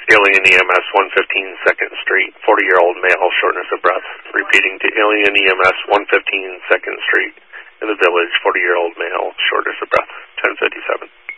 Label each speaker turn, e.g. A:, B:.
A: Alien EMS 115 2nd Street, 40-year-old male, shortness of breath. Repeating to Alien EMS 115 2nd Street in the village, 40-year-old male, shortness of breath. 1057.